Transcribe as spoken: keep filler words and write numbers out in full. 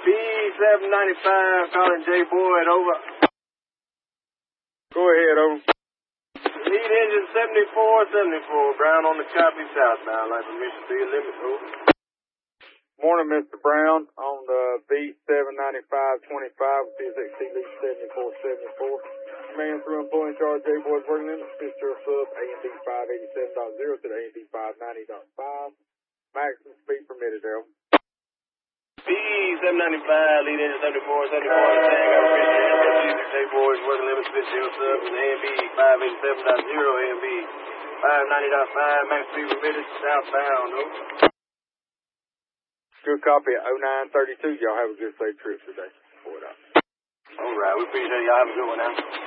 B seven ninety-five, calling J Boyd, over. Go ahead, over. Lead engine seventy-four seventy-four, Brown on the copy southbound, like permission to your limit, over. Morning, Mister Brown, on the B seven ninety-five twenty-five, C S X T lead seventy-four seventy-four. Man through employee in charge, J Boys working limit, switch your sub A M D five eighty-seven point zero to the A M D five ninety point five. Maximum speed permitted, Daryl. B seven ninety-five, lead engine seventy-four seventy-four, Tang, got permission, J Boys working limit, switch your sub to the A M D five eighty-seven point zero, A M D five ninety point five, max speed permitted, southbound, over. Good copy at oh nine thirty-two. Y'all have a good safe trip today. All right, we appreciate y'all. Have a good one now.